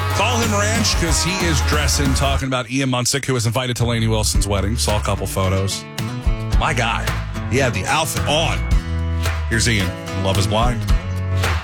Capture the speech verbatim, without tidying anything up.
Call him Ranch because he is dressing, talking about Ian Munsick, who was invited to Lainey Wilson's wedding. Saw a couple photos. My guy, he had the outfit on. Here's Ian. Love is Blind.